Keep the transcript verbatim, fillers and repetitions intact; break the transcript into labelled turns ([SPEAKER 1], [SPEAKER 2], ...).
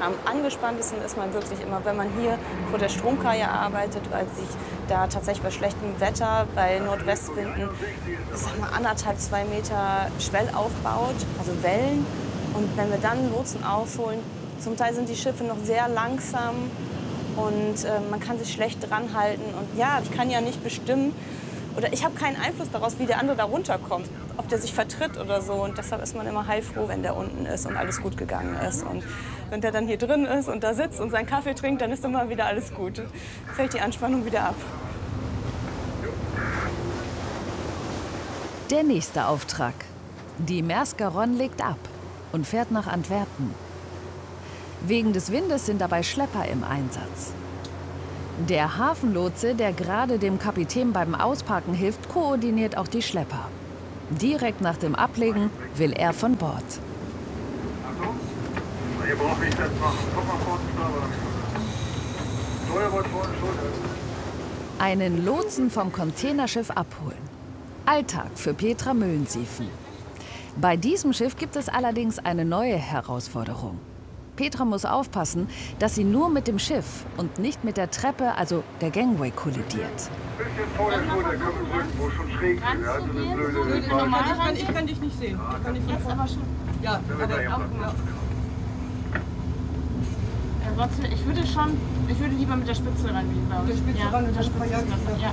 [SPEAKER 1] Am angespanntesten ist man wirklich immer, wenn man hier vor der Stromkaje arbeitet, weil sich da tatsächlich bei schlechtem Wetter, bei Nordwestwinden, ich sag mal anderthalb, zwei Meter Schwell aufbaut, also Wellen. Und wenn wir dann Lotsen aufholen, zum Teil sind die Schiffe noch sehr langsam und äh, man kann sich schlecht dran halten. Und ja, ich kann ja nicht bestimmen, oder ich habe keinen Einfluss daraus, wie der andere da runterkommt, ob der sich vertritt oder so. Und deshalb ist man immer heilfroh, wenn der unten ist und alles gut gegangen ist. Und wenn der dann hier drin ist und da sitzt und seinen Kaffee trinkt, dann ist immer wieder alles gut. Fällt die Anspannung wieder ab.
[SPEAKER 2] Der nächste Auftrag. Die Maersk Garonne legt ab und fährt nach Antwerpen. Wegen des Windes sind dabei Schlepper im Einsatz. Der Hafenlotse, der gerade dem Kapitän beim Ausparken hilft, koordiniert auch die Schlepper. Direkt nach dem Ablegen will er von Bord.
[SPEAKER 3] Achtung, ihr braucht nicht festmachen. Guck mal vor den Steuerbord vorne, Schulter.
[SPEAKER 2] Einen Lotsen vom Containerschiff abholen. Alltag für Petra Müllensiefen. Bei diesem Schiff gibt es allerdings eine neue Herausforderung. Petra muss aufpassen, dass sie nur mit dem Schiff und nicht mit der Treppe, also der Gangway, kollidiert.
[SPEAKER 3] Ein bisschen vor der Schulter können wir drücken, wo schon schräg ist. Ja, so eine blöde
[SPEAKER 4] Ich kann, ich kann dich nicht sehen. Ich kann dich nicht vorher schon. Ja, aber auch, ja.
[SPEAKER 5] Ich würde schon, ich würde lieber mit der Spitze rangehen, glaube ich.
[SPEAKER 4] Mit der Spitze
[SPEAKER 5] ja,
[SPEAKER 4] ran,
[SPEAKER 5] mit der Spitze.
[SPEAKER 4] ja.
[SPEAKER 5] Ja.